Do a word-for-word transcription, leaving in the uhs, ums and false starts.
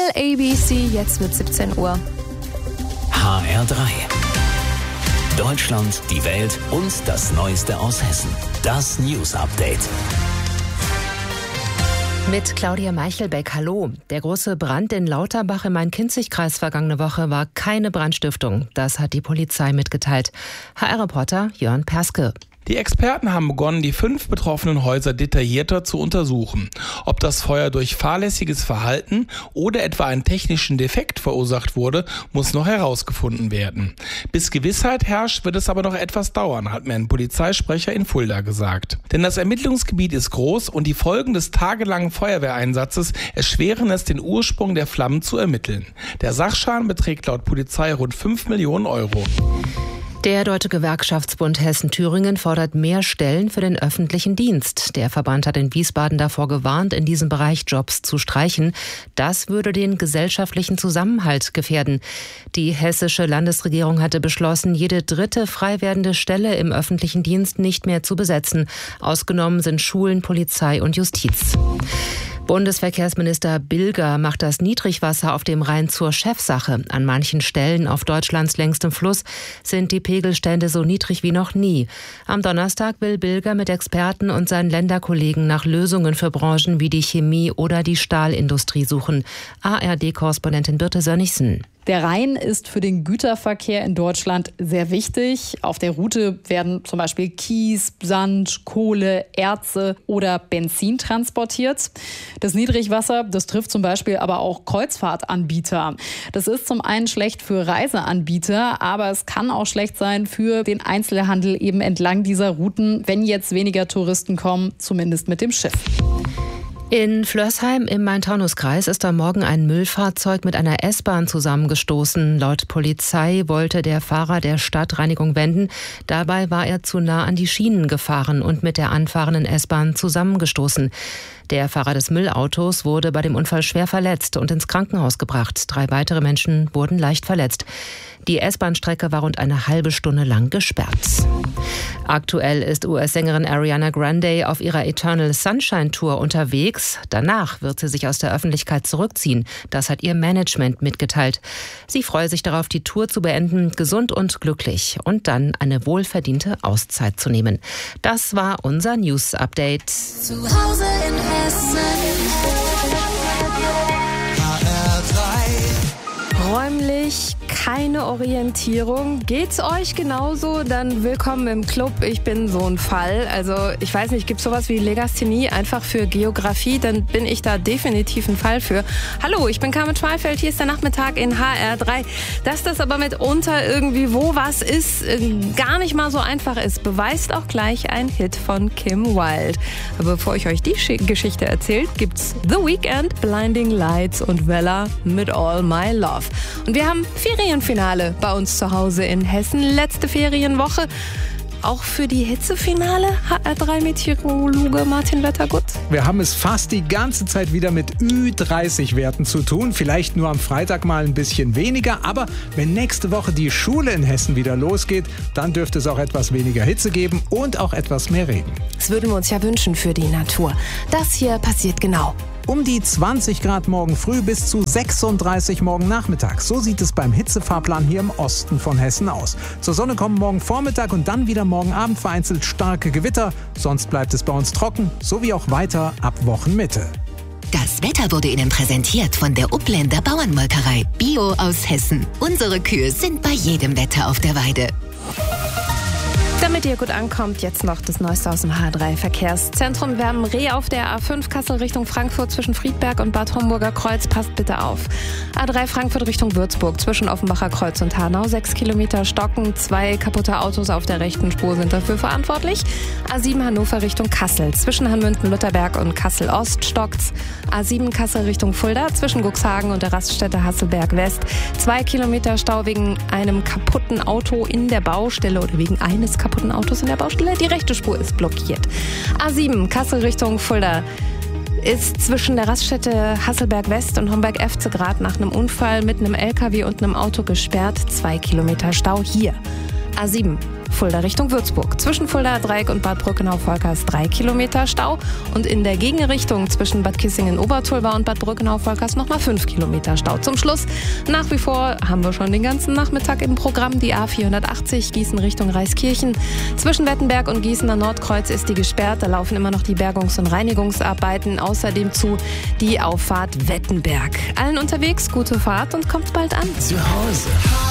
A B C, jetzt wird siebzehn Uhr. H R drei. Deutschland, die Welt und das Neueste aus Hessen. Das News Update. Mit Claudia Meichelbeck, hallo. Der große Brand in Lauterbach im Main-Kinzig-Kreis vergangene Woche war keine Brandstiftung. Das hat die Polizei mitgeteilt. H R-Reporter Jörn Perske. Die Experten haben begonnen, die fünf betroffenen Häuser detaillierter zu untersuchen. Ob das Feuer durch fahrlässiges Verhalten oder etwa einen technischen Defekt verursacht wurde, muss noch herausgefunden werden. Bis Gewissheit herrscht, wird es aber noch etwas dauern, hat mir ein Polizeisprecher in Fulda gesagt. Denn das Ermittlungsgebiet ist groß und die Folgen des tagelangen Feuerwehreinsatzes erschweren es, den Ursprung der Flammen zu ermitteln. Der Sachschaden beträgt laut Polizei rund fünf Millionen Euro. Der Deutsche Gewerkschaftsbund Hessen-Thüringen fordert mehr Stellen für den öffentlichen Dienst. Der Verband hat in Wiesbaden davor gewarnt, in diesem Bereich Jobs zu streichen. Das würde den gesellschaftlichen Zusammenhalt gefährden. Die hessische Landesregierung hatte beschlossen, jede dritte frei werdende Stelle im öffentlichen Dienst nicht mehr zu besetzen. Ausgenommen sind Schulen, Polizei und Justiz. Bundesverkehrsminister Bilger macht das Niedrigwasser auf dem Rhein zur Chefsache. An manchen Stellen auf Deutschlands längstem Fluss sind die Pegelstände so niedrig wie noch nie. Am Donnerstag will Bilger mit Experten und seinen Länderkollegen nach Lösungen für Branchen wie die Chemie oder die Stahlindustrie suchen. A R D-Korrespondentin Birte Sönnigsen. Der Rhein ist für den Güterverkehr in Deutschland sehr wichtig. Auf der Route werden zum Beispiel Kies, Sand, Kohle, Erze oder Benzin transportiert. Das Niedrigwasser, das trifft zum Beispiel aber auch Kreuzfahrtanbieter. Das ist zum einen schlecht für Reiseanbieter, aber es kann auch schlecht sein für den Einzelhandel eben entlang dieser Routen, wenn jetzt weniger Touristen kommen, zumindest mit dem Schiff. In Flörsheim im Main-Taunus-Kreis ist am Morgen ein Müllfahrzeug mit einer S-Bahn zusammengestoßen. Laut Polizei wollte der Fahrer der Stadtreinigung wenden. Dabei war er zu nah an die Schienen gefahren und mit der anfahrenden S-Bahn zusammengestoßen. Der Fahrer des Müllautos wurde bei dem Unfall schwer verletzt und ins Krankenhaus gebracht. Drei weitere Menschen wurden leicht verletzt. Die S-Bahn-Strecke war rund eine halbe Stunde lang gesperrt. Aktuell ist U S-Sängerin Ariana Grande auf ihrer Eternal Sunshine Tour unterwegs. Danach wird sie sich aus der Öffentlichkeit zurückziehen. Das hat ihr Management mitgeteilt. Sie freue sich darauf, die Tour zu beenden, gesund und glücklich und dann eine wohlverdiente Auszeit zu nehmen. Das war unser News-Update. Zu Hause in Hessen. H R drei. Räumlich keine Orientierung. Geht's euch genauso? Dann willkommen im Club. Ich bin so ein Fall. Also ich weiß nicht, gibt es sowas wie Legasthenie einfach für Geografie? Dann bin ich da definitiv ein Fall für. Hallo, ich bin Carmen Schmalfeld. Hier ist der Nachmittag in H R drei. Dass das aber mitunter irgendwie wo was ist, gar nicht mal so einfach ist, beweist auch gleich ein Hit von Kim Wilde. Aber bevor ich euch die Geschichte erzählt, gibt's The Weeknd, Blinding Lights und Vella mit All My Love. Und wir haben Ferienfinale bei uns zu Hause in Hessen. Letzte Ferienwoche. Auch für die Hitzefinale H R drei Meteorologe Martin Wettergut. Wir haben es fast die ganze Zeit wieder mit Ü dreißig Werten zu tun. Vielleicht nur am Freitag mal ein bisschen weniger. Aber wenn nächste Woche die Schule in Hessen wieder losgeht, dann dürfte es auch etwas weniger Hitze geben und auch etwas mehr Regen. Das würden wir uns ja wünschen für die Natur. Das hier passiert genau. Um die zwanzig Grad morgen früh bis zu sechsunddreißig morgen Nachmittag. So sieht es beim Hitzefahrplan hier im Osten von Hessen aus. Zur Sonne kommen morgen Vormittag und dann wieder morgen Abend vereinzelt starke Gewitter. Sonst bleibt es bei uns trocken, sowie auch weiter ab Wochenmitte. Das Wetter wurde Ihnen präsentiert von der Upländer Bauernmolkerei. Bio aus Hessen. Unsere Kühe sind bei jedem Wetter auf der Weide. Damit ihr gut ankommt, jetzt noch das Neueste aus dem H R drei Verkehrszentrum. Wir haben Reh auf der A fünf Kassel Richtung Frankfurt zwischen Friedberg und Bad Homburger Kreuz. Passt bitte auf. A drei Frankfurt Richtung Würzburg zwischen Offenbacher Kreuz und Hanau. Sechs Kilometer stocken. Zwei kaputte Autos auf der rechten Spur sind dafür verantwortlich. A sieben Hannover Richtung Kassel. Zwischen Hanmünden-Lutherberg und Kassel-Ost stockt's. A sieben Kassel Richtung Fulda zwischen Guxhagen und der Raststätte Hasselberg West. Zwei Kilometer Stau wegen einem kaputten Auto in der Baustelle oder wegen eines kaputten kaputten Autos in der Baustelle. Die rechte Spur ist blockiert. A sieben Kassel Richtung Fulda ist zwischen der Raststätte Hasselberg West und Homberg-Efzegrad nach einem Unfall mit einem L K W und einem Auto gesperrt. Zwei Kilometer Stau hier. A sieben Fulda Richtung Würzburg. Zwischen Fuldaer Dreieck und Bad Brückenau-Volkers drei Kilometer Stau. Und in der Gegenrichtung zwischen Bad Kissingen-Obertulba und Bad Brückenau-Volkers nochmal fünf Kilometer Stau. Zum Schluss, nach wie vor haben wir schon den ganzen Nachmittag im Programm die A vierhundertachtzig Gießen Richtung Reiskirchen. Zwischen Wettenberg und Gießener Nordkreuz ist die gesperrt. Da laufen immer noch die Bergungs- und Reinigungsarbeiten. Außerdem zu die Auffahrt Wettenberg. Allen unterwegs gute Fahrt und kommt bald an. Zu Hause.